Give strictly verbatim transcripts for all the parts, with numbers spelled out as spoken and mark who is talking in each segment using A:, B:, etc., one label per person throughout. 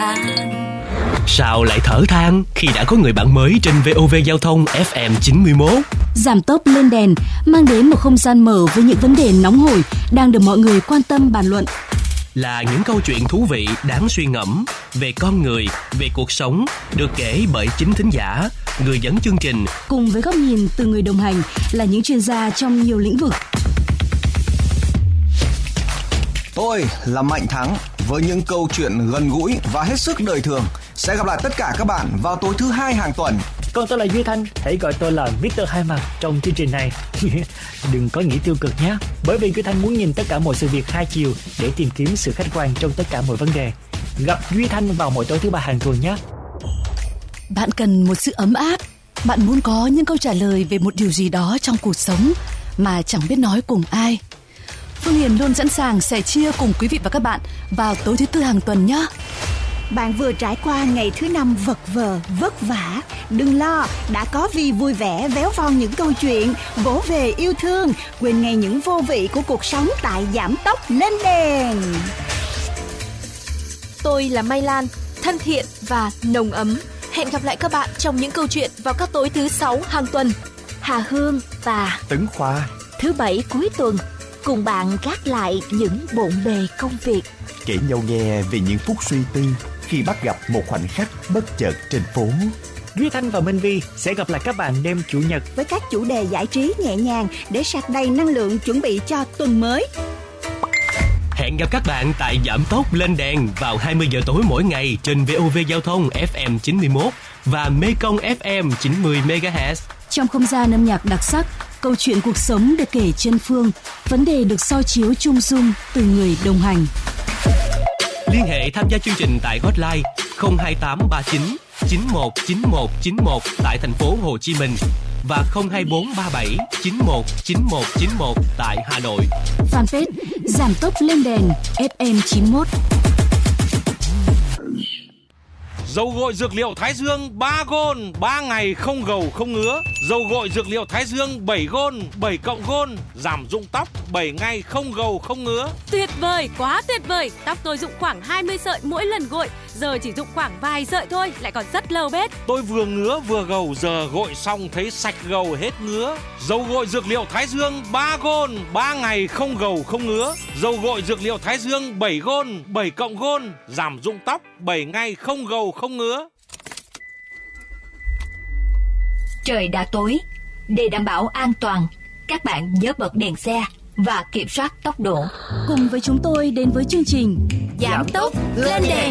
A: than.
B: Sao lại thở than khi đã có người bạn mới trên vê o vê Giao thông ép em chín mươi mốt?
C: Giảm tốc lên đèn mang đến một không gian mở với những vấn đề nóng hổi đang được mọi người quan tâm bàn luận.
B: Là những câu chuyện thú vị đáng suy ngẫm về con người, về cuộc sống, được kể bởi chính thính giả, người dẫn chương trình,
C: cùng với góc nhìn từ người đồng hành là những chuyên gia trong nhiều lĩnh vực.
D: Tôi là Mạnh Thắng với những câu chuyện gần gũi và hết sức đời thường. Sẽ gặp lại tất cả các bạn vào tối thứ hai hàng tuần.
E: Còn tôi là Duy Thanh, hãy gọi tôi là mít tơ Hai Mặt trong chương trình này. Đừng có nghĩ tiêu cực nhé, bởi vì Duy Thanh muốn nhìn tất cả mọi sự việc hai chiều để tìm kiếm sự khách quan trong tất cả mọi vấn đề. Gặp Duy Thanh vào mỗi tối thứ ba hàng tuần nhé.
C: Bạn cần một sự ấm áp, bạn muốn có những câu trả lời về một điều gì đó trong cuộc sống mà chẳng biết nói cùng ai. Phương Hiền luôn sẵn sàng sẻ chia cùng quý vị và các bạn vào tối thứ tư hàng tuần nhé.
F: Bạn vừa trải qua ngày thứ năm vật vờ, vất vả. Đừng lo, đã có Vi vui vẻ véo von những câu chuyện, vỗ về yêu thương, quên ngay những vô vị của cuộc sống tại Giảm Tốc Lên Đèn.
A: Tôi là Mai Lan, thân thiện và nồng ấm. Hẹn gặp lại các bạn trong những câu chuyện vào các tối thứ sáu hàng tuần.
G: Hà Hương và
H: Tấn Khoa,
G: thứ bảy cuối tuần, cùng bạn gác lại những bộn bề công việc,
H: kể nhau nghe về những phút suy tư khi bắt gặp một khoảnh khắc bất chợt trên phố.
E: Duy Thanh và Minh Vi sẽ gặp lại các bạn đêm Chủ nhật
F: với các chủ đề giải trí nhẹ nhàng để sạc đầy năng lượng chuẩn bị cho tuần mới.
B: Hẹn gặp các bạn tại Giảm Tốc Lên Đèn vào hai mươi giờ tối mỗi ngày trên vê o vê Giao thông ép em chín mươi mốt và Mekong ép em chín mươi mê ga héc.
C: Trong không gian âm nhạc đặc sắc, câu chuyện cuộc sống được kể chân phương, vấn đề được soi chiếu chung dung từ người đồng hành.
B: Liên hệ tham gia chương trình tại hotline không hai tám ba chín chín một chín một chín một tại thành phố Hồ Chí Minh và không hai bốn ba bảy chín một chín một chín một tại Hà Nội.
C: Fanpage Giảm Tốc Lên Đèn ép em chín mốt.
I: Dầu gội dược liệu Thái Dương ba gôn, ba ngày không gầu không ngứa. Dầu gội dược liệu Thái Dương bảy gôn, bảy cộng gôn, giảm rụng tóc bảy ngày không gầu không ngứa.
J: Tuyệt vời, quá tuyệt vời. Tóc tôi rụng khoảng hai mươi sợi mỗi lần gội, giờ chỉ rụng khoảng vài sợi thôi, lại còn rất lâu bết.
I: Tôi vừa ngứa vừa gầu, giờ gội xong thấy sạch gầu hết ngứa. Dầu gội dược liệu Thái Dương ba gôn, ba ngày không gầu không ngứa. Dầu gội dược liệu Thái Dương bảy gôn, bảy cộng gôn, giảm rụng tóc bảy ngày không gầu không ngứa.
G: Trời đã tối, để đảm bảo an toàn, các bạn nhớ bật đèn xe và kiểm soát tốc độ.
C: Cùng với chúng tôi đến với chương trình
G: Giảm Tốc Lên Đèn.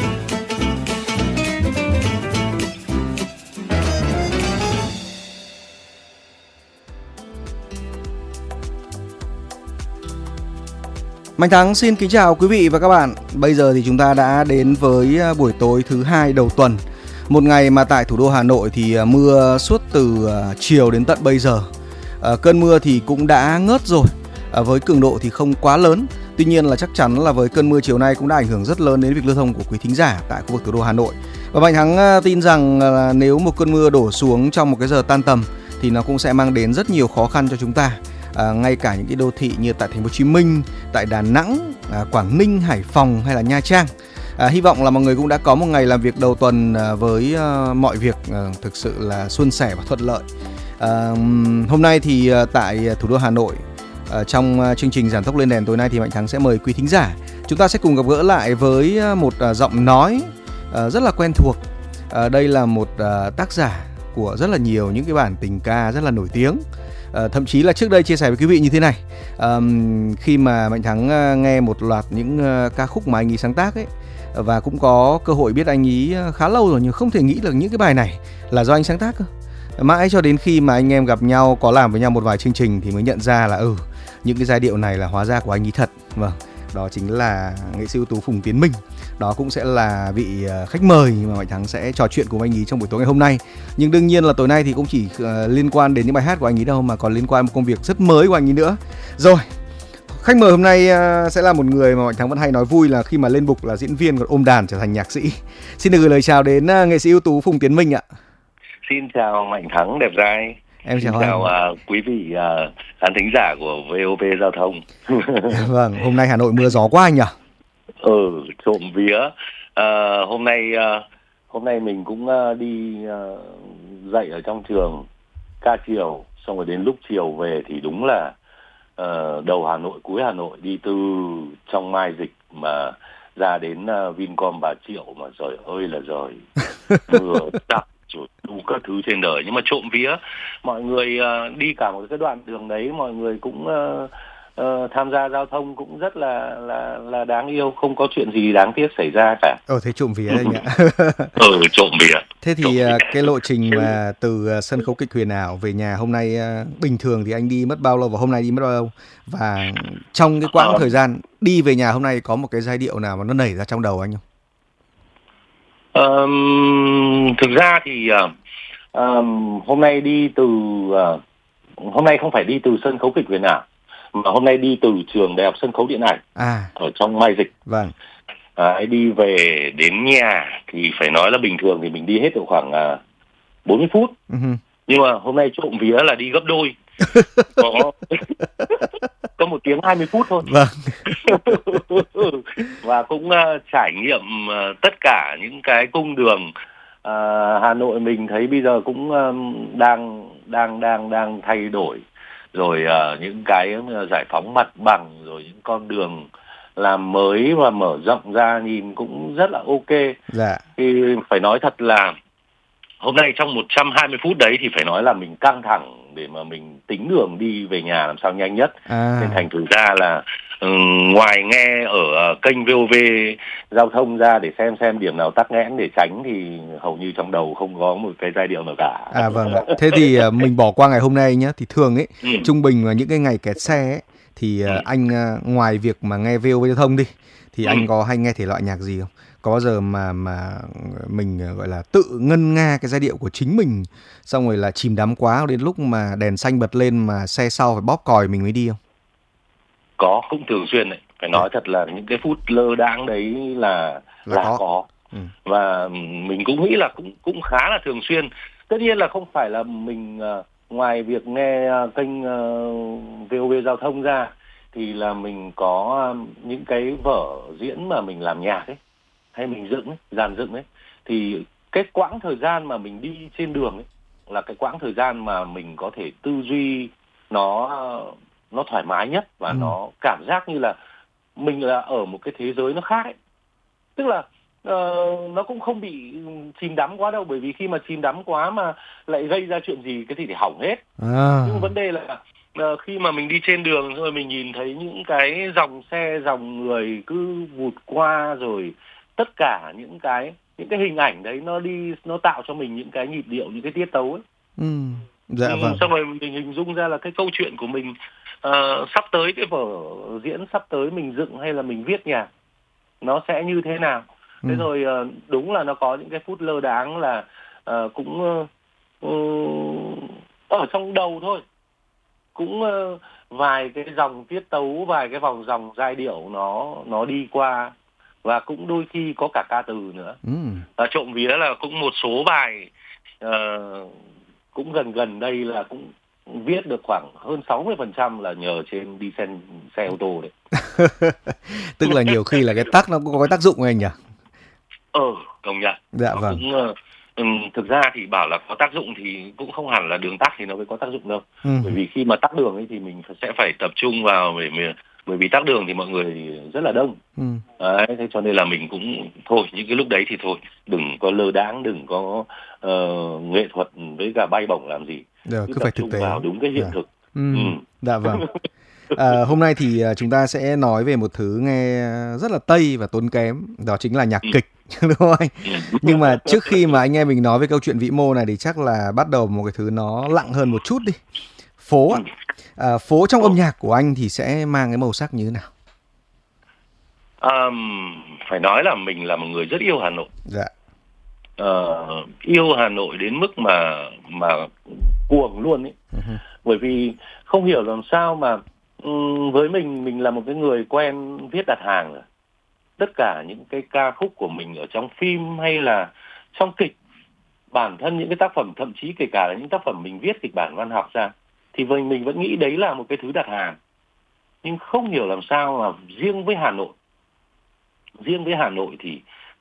D: Mạnh Thắng xin kính chào quý vị và các bạn. Bây giờ thì chúng ta đã đến với buổi tối thứ hai đầu tuần. Một ngày mà tại thủ đô Hà Nội thì mưa suốt từ chiều đến tận bây giờ. À, cơn mưa thì cũng đã ngớt rồi, à, với cường độ thì không quá lớn. Tuy nhiên là chắc chắn là với cơn mưa chiều nay cũng đã ảnh hưởng rất lớn đến việc lưu thông của quý thính giả tại khu vực thủ đô Hà Nội. Và Mạnh Thắng tin rằng là nếu một cơn mưa đổ xuống trong một cái giờ tan tầm thì nó cũng sẽ mang đến rất nhiều khó khăn cho chúng ta. À, ngay cả những cái đô thị như tại thành phố Hồ Chí Minh, tại Đà Nẵng, à, Quảng Ninh, Hải Phòng hay là Nha Trang. À, hy vọng là mọi người cũng đã có một ngày làm việc đầu tuần à, với à, mọi việc à, thực sự là suôn sẻ và thuận lợi. À, hôm nay thì à, tại thủ đô Hà Nội, à, trong à, chương trình Giảm Tốc Lên Đèn tối nay thì Mạnh Thắng sẽ mời quý thính giả. Chúng ta sẽ cùng gặp gỡ lại với à, một à, giọng nói à, rất là quen thuộc. À, đây là một à, tác giả của rất là nhiều những cái bản tình ca rất là nổi tiếng. À, thậm chí là trước đây chia sẻ với quý vị như thế này, à, khi mà Mạnh Thắng uh, nghe một loạt những uh, ca khúc mà anh ấy sáng tác ấy, và cũng có cơ hội biết anh ấy khá lâu rồi nhưng không thể nghĩ được những cái bài này là do anh sáng tác cơ. Mãi cho đến khi mà anh em gặp nhau, có làm với nhau một vài chương trình thì mới nhận ra là ừ những cái giai điệu này là hóa ra của anh ấy thật. Vâng, đó chính là nghệ sĩ ưu tú Phùng Tiến Minh. Đó cũng sẽ là vị khách mời mà Mạnh Thắng sẽ trò chuyện cùng anh ấy trong buổi tối ngày hôm nay. Nhưng đương nhiên là tối nay thì cũng chỉ uh, liên quan đến những bài hát của anh ấy đâu, mà còn liên quan một công việc rất mới của anh ấy nữa. Rồi, khách mời hôm nay uh, sẽ là một người mà Mạnh Thắng vẫn hay nói vui là khi mà lên bục là diễn viên, còn ôm đàn trở thành nhạc sĩ. Xin được gửi lời chào đến uh, nghệ sĩ ưu tú Phùng Tiến Minh ạ.
K: Xin chào Mạnh Thắng đẹp trai.
D: Em chào,
K: Xin chào uh, quý vị uh, khán thính giả của vê o vê Giao thông.
D: Vâng, hôm nay Hà Nội mưa gió quá anh nhỉ?
K: Ừ, trộm vía À, hôm nay uh, hôm nay mình cũng uh, đi uh, dạy ở trong trường ca chiều, xong rồi đến lúc chiều về thì đúng là uh, đầu Hà Nội, cuối Hà Nội, đi từ trong Mai Dịch mà ra đến uh, Vincom Bà Triệu mà trời ơi là trời, mưa đắp rồi đủ các thứ trên đời. Nhưng mà trộm vía mọi người uh, đi cả một cái đoạn đường đấy, mọi người cũng uh, uh, tham gia giao thông cũng rất là là là đáng yêu, không có chuyện gì đáng tiếc xảy ra cả.
D: Ờ thế trộm vía đấy nhỉ.
K: Ừ, trộm vía.
D: Thế thì uh, cái lộ trình mà từ uh, sân khấu kịch Huyền Ảo về nhà hôm nay uh, bình thường thì anh đi mất bao lâu và hôm nay đi mất bao lâu? Và trong cái quãng thời gian đi về nhà hôm nay có một cái giai điệu nào mà nó nảy ra trong đầu anh không?
K: Um, thực ra thì uh, um, hôm nay đi từ uh, hôm nay không phải đi từ sân khấu kịch Huyền Ảo, mà hôm nay đi từ trường Đại học Sân khấu Điện ảnh
D: à.
K: ở trong Mai Dịch.
D: Vâng.
K: À, đi về đến nhà thì phải nói là bình thường thì mình đi hết được khoảng uh, bốn mươi phút. Uh-huh. Nhưng mà hôm nay trộm vía là đi gấp đôi. có, có một tiếng hai mươi phút thôi.
D: Vâng.
K: Và cũng uh, trải nghiệm uh, tất cả những cái cung đường uh, Hà Nội mình thấy bây giờ cũng um, đang đang đang đang thay đổi. Rồi uh, những cái uh, giải phóng mặt bằng, rồi những con đường làm mới và mở rộng ra nhìn cũng rất là ok.
D: Dạ.
K: Thì phải nói thật là hôm nay trong một trăm hai mươi phút đấy thì phải nói là mình căng thẳng để mà mình tính đường đi về nhà làm sao nhanh nhất.
D: À.
K: Nên thành thử ra là um, ngoài nghe ở uh, kênh vê o vê giao thông ra để xem xem điểm nào tắc nghẽn để tránh thì hầu như trong đầu không có một cái giai điệu nào cả.
D: À vâng. Thế thì uh, mình bỏ qua ngày hôm nay nhé. Thì thường ấy, ừ. trung bình là những cái ngày kẹt xe ấy, thì uh, ừ. anh uh, ngoài việc mà nghe vê o vê giao thông đi thì ừ. anh có hay nghe thể loại nhạc gì không? Có bao giờ mà mà mình gọi là tự ngân nga cái giai điệu của chính mình xong rồi là chìm đắm quá đến lúc mà đèn xanh bật lên mà xe sau phải bóp còi mình mới đi không?
K: Có, cũng thường xuyên đấy. Phải nói thật là những cái phút lơ đãng đấy là là, là có. có. Ừ. Và mình cũng nghĩ là cũng cũng khá là thường xuyên. Tất nhiên là không phải là mình uh, ngoài việc nghe uh, kênh uh, vê o vê giao thông ra thì là mình có uh, những cái vở diễn mà mình làm nhạc ấy, hay mình dựng ấy, dàn dựng ấy, thì cái quãng thời gian mà mình đi trên đường ấy là cái quãng thời gian mà mình có thể tư duy nó nó thoải mái nhất và ừ. nó cảm giác như là mình là ở một cái thế giới nó khác ấy. Tức là uh, nó cũng không bị chìm đắm quá đâu, bởi vì khi mà chìm đắm quá mà lại gây ra chuyện gì cái gì thì hỏng hết. À. Nhưng vấn đề là uh, khi mà mình đi trên đường rồi mình nhìn thấy những cái dòng xe, dòng người cứ vụt qua, rồi tất cả những cái những cái hình ảnh đấy nó đi nó tạo cho mình những cái nhịp điệu, những cái tiết tấu ấy.
D: Ừ. Dạ
K: ừ,
D: vâng.
K: Xong rồi mình hình dung ra là cái câu chuyện của mình uh, sắp tới, cái vở diễn sắp tới mình dựng hay là mình viết nhạc nó sẽ như thế nào. Ừ. Thế rồi uh, đúng là nó có những cái phút lơ đãng là uh, cũng uh, uh, ở trong đầu thôi, cũng uh, vài cái dòng tiết tấu, vài cái vòng dòng giai điệu nó nó đi qua, và cũng đôi khi có cả ca từ nữa. Ừ. Và trộm vía là cũng một số bài uh, cũng gần gần đây là cũng viết được khoảng hơn sáu mươi phần trăm là nhờ trên đi xe, xe ô tô đấy.
D: Tức là nhiều khi là cái tắc nó cũng có cái tác dụng anh nhỉ?
K: Ờ, công nhận.
D: Dạ
K: nó
D: vâng.
K: Cũng, uh, um, thực ra thì bảo là có tác dụng thì cũng không hẳn là đường tắc thì nó mới có tác dụng đâu. Ừ. Bởi vì khi mà tắc đường ấy thì mình sẽ phải tập trung vào để mình, bởi vì tắc đường thì mọi người rất là đông. Ừ. Đấy, thế cho nên là mình cũng thôi, những cái lúc đấy thì thôi, đừng có lơ đãng, đừng có uh, nghệ thuật với cả bay bổng làm gì.
D: Được,
K: cứ,
D: cứ
K: tập
D: phải
K: trung
D: thực tế
K: vào đúng cái hiện
D: dạ. thực.
K: Ừ.
D: Ừ. Dạ vâng. À, hôm nay thì chúng ta sẽ nói về một thứ nghe rất là Tây và tốn kém, đó chính là nhạc ừ. kịch, đúng không anh? Ừ. Nhưng mà trước khi mà anh em mình nói về câu chuyện vĩ mô này thì chắc là bắt đầu một cái thứ nó lặng hơn một chút đi. Phố ạ. À, phố trong âm nhạc của anh thì sẽ mang cái màu sắc như thế nào?
K: Um, phải nói là mình là một người rất yêu Hà Nội.
D: Dạ.
K: Uh, yêu Hà Nội đến mức mà mà cuồng luôn ấy. Uh-huh. Bởi vì không hiểu làm sao mà um, với mình mình là một cái người quen viết đặt hàng rồi. Tất cả những cái ca khúc của mình ở trong phim hay là trong kịch, bản thân những cái tác phẩm, thậm chí kể cả là những tác phẩm mình viết kịch bản văn học ra, thì mình mình vẫn nghĩ đấy là một cái thứ đặt hàng. Nhưng không hiểu làm sao mà riêng với Hà Nội, riêng với Hà Nội thì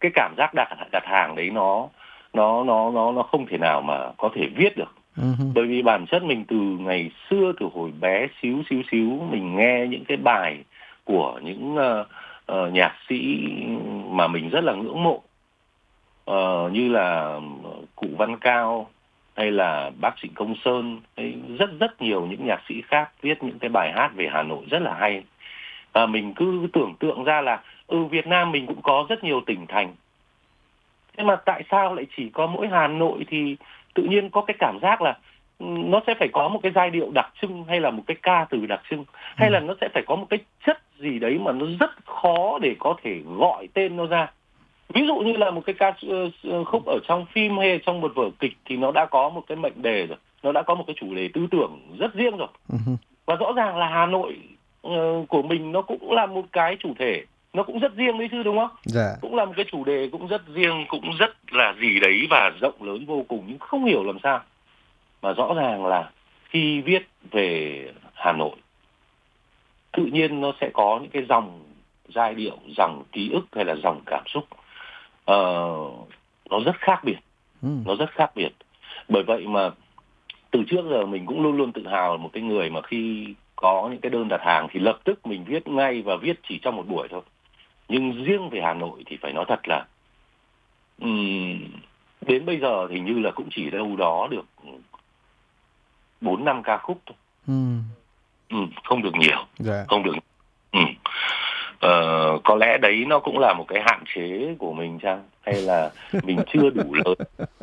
K: cái cảm giác đặt đặt hàng đấy nó nó nó nó nó không thể nào mà có thể viết được. Uh-huh. Bởi vì bản chất mình từ ngày xưa, từ hồi bé xíu xíu xíu mình nghe những cái bài của những uh, uh, nhạc sĩ mà mình rất là ngưỡng mộ, uh, như là cụ Văn Cao hay là bác Trịnh Công Sơn, hay rất rất nhiều những nhạc sĩ khác viết những cái bài hát về Hà Nội rất là hay. Và mình cứ tưởng tượng ra là ừ Việt Nam mình cũng có rất nhiều tỉnh thành, thế mà tại sao lại chỉ có mỗi Hà Nội thì tự nhiên có cái cảm giác là nó sẽ phải có một cái giai điệu đặc trưng, hay là một cái ca từ đặc trưng, hay là nó sẽ phải có một cái chất gì đấy mà nó rất khó để có thể gọi tên nó ra. Ví dụ như là một cái ca khúc ở trong phim hay trong một vở kịch thì nó đã có một cái mệnh đề rồi, nó đã có một cái chủ đề tư tưởng rất riêng rồi. Uh-huh. Và rõ ràng là Hà Nội uh, của mình nó cũng là một cái chủ thể, nó cũng rất riêng đấy chứ, đúng không?
D: Dạ.
K: Cũng là một cái chủ đề cũng rất riêng, cũng rất là gì đấy và rộng lớn vô cùng, nhưng không hiểu làm sao mà rõ ràng là khi viết về Hà Nội tự nhiên nó sẽ có những cái dòng giai điệu, dòng ký ức hay là dòng cảm xúc uh, nó rất khác biệt. ừ. Nó rất khác biệt. Bởi vậy mà từ trước giờ mình cũng luôn luôn tự hào là một cái người mà khi có những cái đơn đặt hàng thì lập tức mình viết ngay và viết chỉ trong một buổi thôi. Nhưng riêng về Hà Nội thì phải nói thật là um, đến bây giờ thì như là cũng chỉ đâu đó được bốn năm ca khúc thôi. ừ. Ừ, không được nhiều.
D: dạ.
K: Không được. ừ. Uh, có lẽ đấy nó cũng là một cái hạn chế của mình chăng, hay là mình chưa đủ lớn.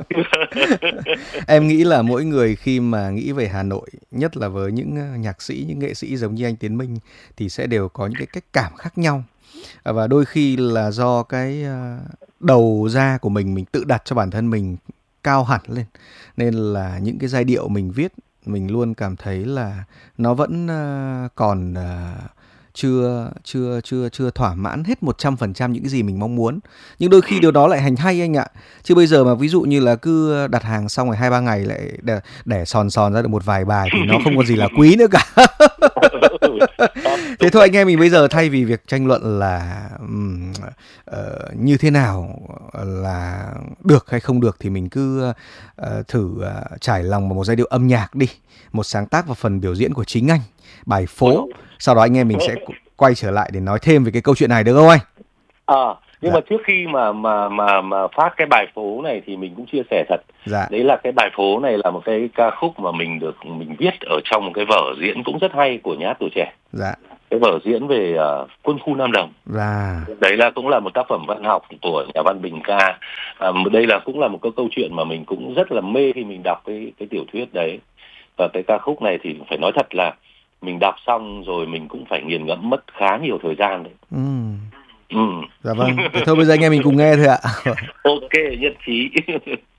D: Em nghĩ là mỗi người khi mà nghĩ về Hà Nội, nhất là với những nhạc sĩ, những nghệ sĩ giống như anh Tiến Minh, thì sẽ đều có những cái cách cảm khác nhau. Và đôi khi là do cái đầu ra của mình, mình tự đặt cho bản thân mình cao hẳn lên, nên là những cái giai điệu mình viết, mình luôn cảm thấy là nó vẫn còn chưa chưa chưa chưa thỏa mãn hết một trăm phần trăm những cái gì mình mong muốn. Nhưng đôi khi điều đó lại hành hay anh ạ. Chứ bây giờ mà ví dụ như là cứ đặt hàng xong rồi hai ba ngày lại để, để sòn sòn ra được một vài bài thì nó không còn gì là quý nữa cả. Thế thôi anh em mình bây giờ thay vì việc tranh luận là um, uh, như thế nào là được hay không được, thì mình cứ uh, thử uh, trải lòng vào một giai điệu âm nhạc đi, một sáng tác và phần biểu diễn của chính anh, bài Phố. Sau đó anh em mình sẽ quay trở lại để nói thêm về cái câu chuyện này, được không anh?
K: À, nhưng
D: dạ.
K: mà trước khi mà mà mà mà phát cái bài Phố này thì mình cũng chia sẻ thật.
D: Dạ.
K: Đấy là cái bài Phố này là một cái ca khúc mà mình được mình viết ở trong một cái vở diễn cũng rất hay của Nhà hát Tuổi Trẻ.
D: Dạ.
K: Cái vở diễn về uh, quân khu Nam Đồng.
D: Dạ.
K: Đấy là cũng là một tác phẩm văn học của nhà văn Bình Ca. À, đây là cũng là một cái câu chuyện mà mình cũng rất là mê khi mình đọc cái cái tiểu thuyết đấy. Và cái ca khúc này thì phải nói thật là mình đọc xong rồi mình cũng phải nghiền ngẫm mất khá nhiều thời gian đấy.
D: Ừ.
K: Ừ.
D: Dạ vâng. Thế thôi bây giờ anh em mình cùng nghe thôi ạ.
K: Ok, nhất trí.